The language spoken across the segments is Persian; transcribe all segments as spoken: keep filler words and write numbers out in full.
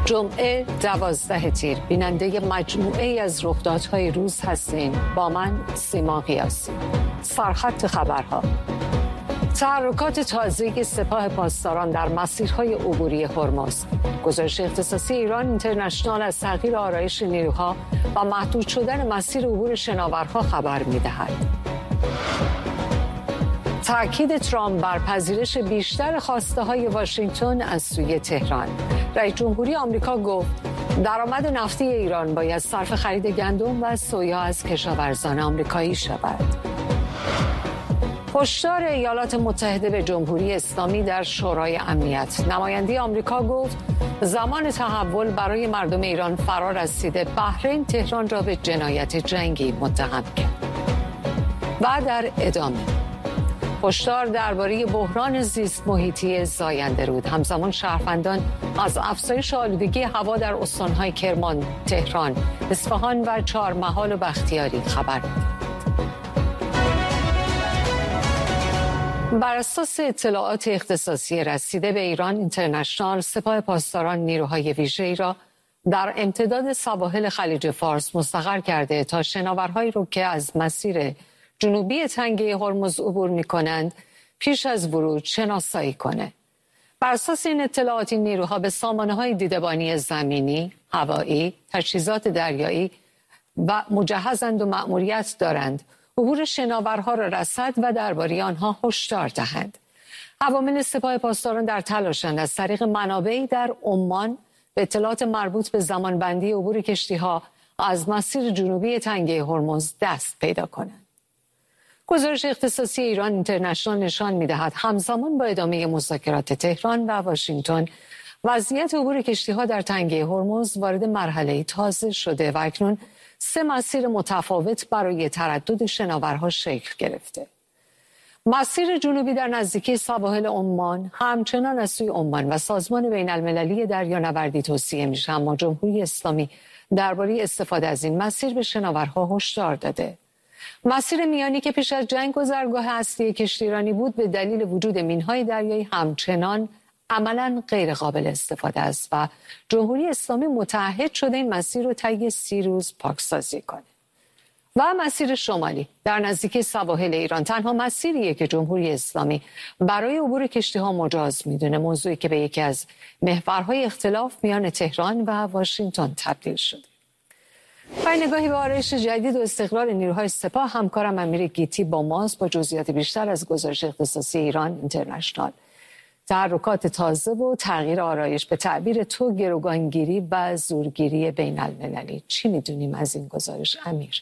جمعه دوازده تیر بیننده مجموعه از رخدادهای روز هستین با من سیما قیاسی. سرخط خبرها: تحرکات تازه سپاه پاسداران در مسیرهای عبوری هرمز. گزارش اختصاصی ایران اینترنشنال از تغییر آرایش نیروها و محدود شدن مسیر عبور شناورها خبر می‌دهد. تأکید ترامپ بر پذیرش بیشتر خواسته‌های واشنگتن از سوی تهران. رئیس جمهوری آمریکا گفت درآمد نفتی ایران باید صرف خرید گندم و سویا از کشاورزان آمریکایی شود. هشدار ایالات متحده به جمهوری اسلامی در شورای امنیت. نماینده آمریکا گفت زمان تحول برای مردم ایران فرا رسیده. بحرین تهران را به جنایت جنگی متهم کرد. و در ادامه هشدار درباره بحران زیست محیطی زاینده رود. همزمان شهروندان از افزایش آلودگی هوا در استان‌های کرمان، تهران، اصفهان و چهارمحال و بختیاری خبر دادند. بر اساس اطلاعات اختصاصی رسیده به ایران اینترنشنال، سپاه پاسداران نیروهای ویژه‌ای را در امتداد سواحل خلیج فارس مستقر کرده تا شناورهایی را که از مسیر جنوبی تنگه هرمز عبور می‌کنند پیش از ورود شناسایی کنه. بر اساس این اطلاعات این نیروها به سامانه‌های دیدبانی زمینی، هوایی، تجهیزات دریایی و مجهزند و مأموریت دارند عبور شناورها را رصد و درباره آنها هشدار دهند. عوامل سپاه پاسداران در تلاشند از طریق منابعی در عمان به اطلاعات مربوط به زمانبندی عبور کشتی‌ها از مسیر جنوبی تنگه هرمز دست پیدا کنند. گزارش اختصاصی ایران اینترنشنال نشان می‌دهد همزمان با ادامه مذاکرات تهران و واشنگتن، وضعیت عبور کشتی‌ها در تنگه هرمز وارد مرحله تازه شده و اکنون سه مسیر متفاوت برای تردد شناورها شکل گرفته. مسیر جنوبی در نزدیکی سواحل عمان همچنان از سوی عمان و سازمان بین المللی دریانوردی توصیه میشه، اما جمهوری اسلامی درباره استفاده از این مسیر به شناورها هشدار داده. مسیر میانی که پیش از جنگ گذرگاه اصلی کشتیرانی بود به دلیل وجود مین‌های دریایی همچنان عملاً غیر قابل استفاده است و جمهوری اسلامی متعهد شده این مسیر رو طی سی روز پاکسازی کنه. و مسیر شمالی در نزدیکی سواحل ایران تنها مسیریه که جمهوری اسلامی برای عبور کشتی‌ها مجاز میدونه، موضوعی که به یکی از محورهای اختلاف میان تهران و واشنگتن تبدیل شده. و نگاهی به آرایش جدید و استقرار نیروهای سپاه، همکارم امیر گیتی با ماست با جزئیات بیشتر از گزارش اختصاصی ایران اینترنشنال. تحرکات تازه و تغییر آرایش، به تعبیر تو گروگانگیری و زورگیری بین المللی. چی میدونیم از این گزارش امیر؟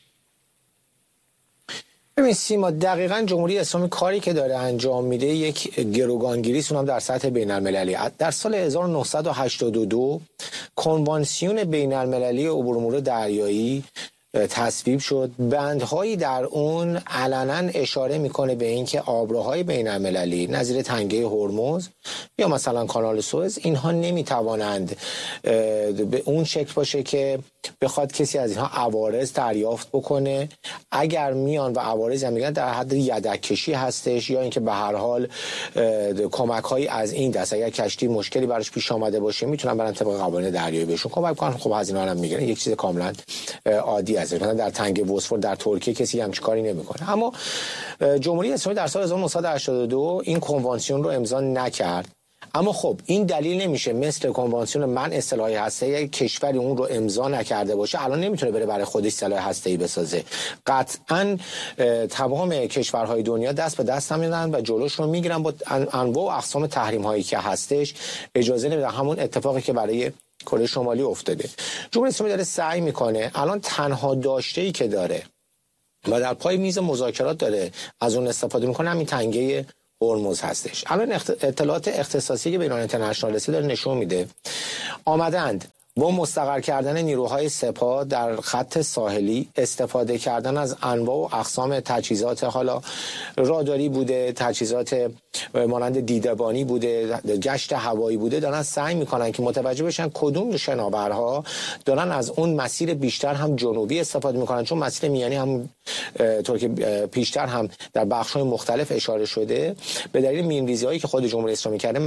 ببین سیما، دقیقاً جمهوری اسلامی کاری که داره انجام میده یک گروگانگیری سونم در سطح بین المللی. در سال هزار و نهصد و هشتاد و دو کنوانسیون بین المللی عبور امور دریایی تصویب شد. بندهایی در اون علنا اشاره میکنه به اینکه آبراهای بین المللی نظیر تنگه هرمز یا مثلا کانال سوئز اینها نمیتوانند به اون شکل باشه که بخواد کسی از اینها عوارض دریافت بکنه. اگر میان و عوارض هم میگن در حد یدک کشی هستش یا اینکه به هر حال کمک هایی از این دست، اگر کشتی مشکلی براش پیش آمده باشه میتونن برن طبق قوانین دریایی بهشون کمک کنن. خب هزینه هم میگیرن، یک چیز کاملا عادی است. مثلا در تنگه بوسفور در ترکیه کسی همچین کاری نمیکنه. اما جمهوری اسلامی در سال هزار و نهصد و هشتاد و دو این کنوانسیون رو امضا نکرد. اما خب این دلیل نمیشه مثل کنوانسیون منع سلاح هسته‌ای کشوری اون رو امضا نکرده باشه الان نمیتونه بره برای خودش سلاح هسته‌ای بسازه. قطعاً تمام کشورهای دنیا دست به دست هم میدن و جلوش رو میگیرن با انواع و اقسام تحریم هایی که هستش، اجازه نمیدن. همون اتفاقی که برای کره شمالی افتاده. جمهوری اسلامی داره سعی میکنه، الان تنها داشته‌ای که داره و در پای میز مذاکرات داره از اون استفاده میکنه همین تنگه هرمز هستش. الان اطلاعات اختصاصی که بین اینترنشنال داره نشون میده آمدند با مستقر کردن نیروهای سپاه در خط ساحلی، استفاده کردن از انواع و اقسام تجهیزات، حالا راداری بوده، تجهیزات مانند دیدبانی بوده، گشت هوایی بوده، دارن سعی میکنن که متوجه بشن کدوم شناورها دارن از اون مسیر بیشتر هم جنوبی استفاده میکنن، چون مسیر میانی هم طور که پیشتر هم در بخش‌های مختلف اشاره شده به دلیل مین‌ریزی‌هایی که خود جمهوری اسلامی کرده